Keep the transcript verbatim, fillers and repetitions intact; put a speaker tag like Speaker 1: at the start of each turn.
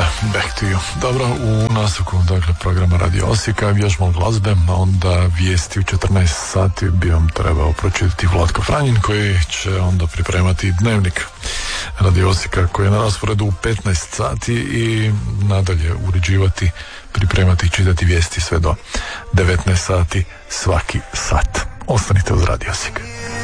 Speaker 1: Back to you. Dobro, u nastavku dakle, programa Radio Osijeka još malo glazbe, a onda vijesti u četrnaest sati bi vam trebao pročitati Vlatko Franjin koji će onda pripremati dnevnik Radio Osijeka koji je na rasporedu u petnaest sati i nadalje uređivati, pripremati i čitati vijesti sve do devetnaest sati svaki sat. Ostanite uz Radio Osijek.